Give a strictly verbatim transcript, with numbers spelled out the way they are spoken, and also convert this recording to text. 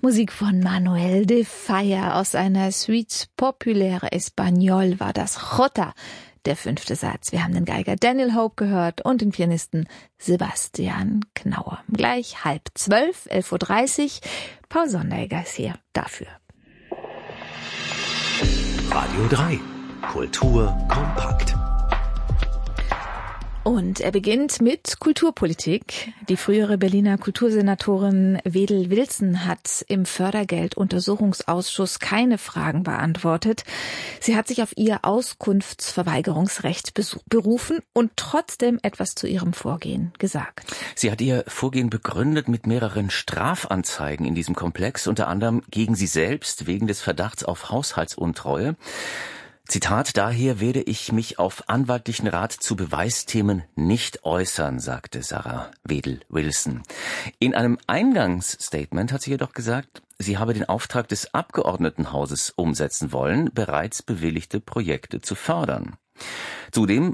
Musik von Manuel de Falla aus einer Suite Populaire Espagnole war das Jota, der fünfte Satz. Wir haben den Geiger Daniel Hope gehört und den Pianisten Sebastian Knauer. Gleich halb zwölf, elf Uhr dreißig. Paul Sonderegger ist hier dafür. Radio drei. Kultur kompakt. Und er beginnt mit Kulturpolitik. Die frühere Berliner Kultursenatorin Wedel Wilson hat im Fördergelduntersuchungsausschuss keine Fragen beantwortet. Sie hat sich auf ihr Auskunftsverweigerungsrecht berufen und trotzdem etwas zu ihrem Vorgehen gesagt. Sie hat ihr Vorgehen begründet mit mehreren Strafanzeigen in diesem Komplex, unter anderem gegen sie selbst wegen des Verdachts auf Haushaltsuntreue. Zitat, daher werde ich mich auf anwaltlichen Rat zu Beweisthemen nicht äußern, sagte Sarah Wedel-Wilson. In einem Eingangsstatement hat sie jedoch gesagt, sie habe den Auftrag des Abgeordnetenhauses umsetzen wollen, bereits bewilligte Projekte zu fördern. Zudem